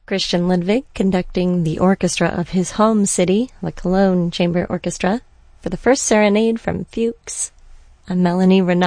Christian Ludwig conducting the orchestra of his home city, the Cologne Chamber Orchestra, for the first serenade from Fuchs. I'm Melanie Renaud.